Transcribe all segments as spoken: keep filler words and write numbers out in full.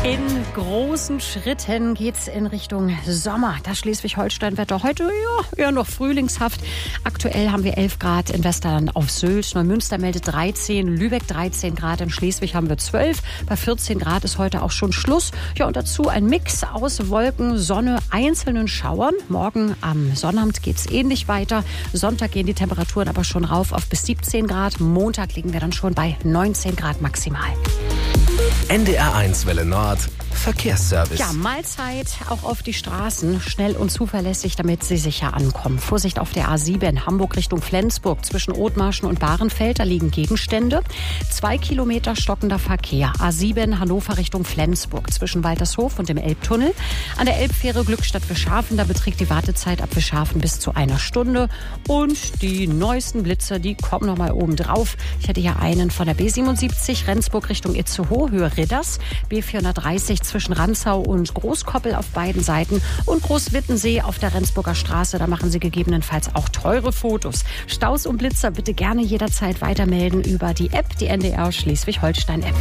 In großen Schritten geht's in Richtung Sommer. Das Schleswig-Holstein-Wetter heute ja, eher noch frühlingshaft. Aktuell haben wir elf Grad in Westerland auf Sylt. Neumünster meldet dreizehn, Lübeck dreizehn Grad. In Schleswig haben wir zwölf. Bei vierzehn Grad ist heute auch schon Schluss. Ja, und dazu ein Mix aus Wolken, Sonne, einzelnen Schauern. Morgen am Sonnabend geht's ähnlich weiter. Sonntag gehen die Temperaturen aber schon rauf auf bis siebzehn Grad. Montag liegen wir dann schon bei neunzehn Grad maximal. N D R eins Welle Nord, Verkehrsservice. Ja, Mahlzeit auch auf die Straßen, schnell und zuverlässig, damit Sie sicher ankommen. Vorsicht auf der A sieben, Hamburg Richtung Flensburg. Zwischen Othmarschen und Bahrenfeld, da liegen Gegenstände. Zwei Kilometer stockender Verkehr. A sieben, Hannover Richtung Flensburg. Zwischen Waltershof und dem Elbtunnel. An der Elbfähre Glückstadt Wischhafen, da beträgt die Wartezeit ab Wischhafen bis zu einer Stunde. Und die neuesten Blitze, die kommen noch mal oben drauf. Ich hätte hier einen von der B siebenundsiebzig, Rendsburg Richtung Itzehoe, Höhe Ridders. B vierhundertdreißig zwischen Rantzau und Großkoppel auf beiden Seiten und Großwittensee auf der Rendsburger Straße. Da machen Sie gegebenenfalls auch teure Fotos. Staus und Blitzer bitte gerne jederzeit weitermelden über die App, die N D R Schleswig-Holstein-App.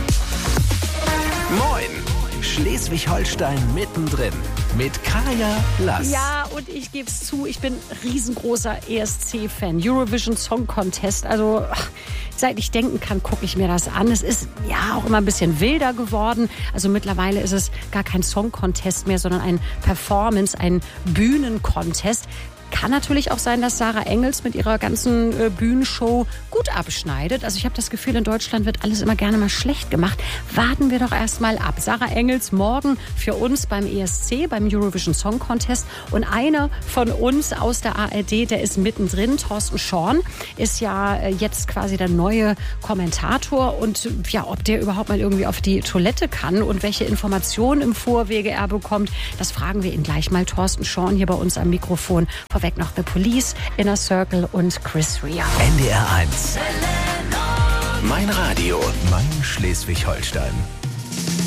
Moin! Schleswig-Holstein mittendrin mit Kaya Lass. Ja, und ich gebe es zu, ich bin riesengroßer E S C-Fan. Eurovision Song Contest, also ach, seit ich denken kann, gucke ich mir das an. Es ist ja auch immer ein bisschen wilder geworden. Also mittlerweile ist es gar kein Song Contest mehr, sondern ein Performance, ein Bühnencontest. Kann natürlich auch sein, dass Sarah Engels mit ihrer ganzen äh, Bühnenshow gut abschneidet. Also ich habe das Gefühl, in Deutschland wird alles immer gerne mal schlecht gemacht. Warten wir doch erst mal ab. Sarah Engels morgen für uns beim E S C, beim Eurovision Song Contest. Und einer von uns aus der A R D, der ist mittendrin. Thorsten Schorn ist ja äh, jetzt quasi der neue Kommentator. Und ja, ob der überhaupt mal irgendwie auf die Toilette kann und welche Informationen im Vorwege er bekommt, das fragen wir ihn gleich mal. Thorsten Schorn hier bei uns am Mikrofon. Vorweg noch The Police, Inner Circle und Chris Rea. N D R eins. Mein Radio, mein Schleswig-Holstein.